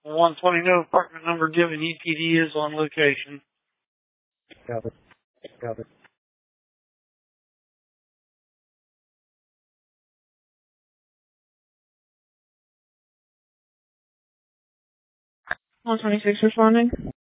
120 no apartment number given. EPD is on location. Copy. Copy. 126 responding.